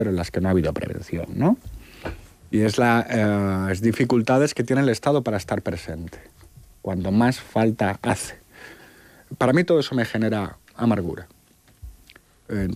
pero en las que no ha habido prevención, ¿no? Y es las dificultades que tiene el Estado para estar presente, cuando más falta hace. Para mí todo eso me genera amargura.